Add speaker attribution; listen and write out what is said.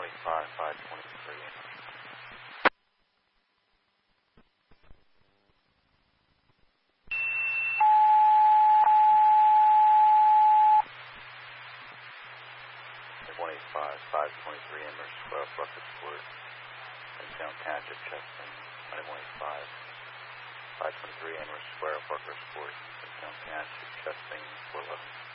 Speaker 1: 185, 523 Amherst Square, Ruckersport, Youngstown Township, Cheston. 185, 523 Amherst Square, Ruckersport, Youngstown Township, Cheston, 411.